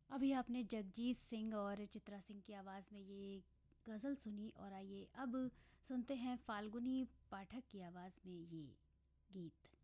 अभी आपने जगजीत सिंह और चित्रा सिंह की आवाज़ में ये गज़ल सुनी और आइए अब सुनते हैं फाल्गुनी पाठक की आवाज़ में ये गीत।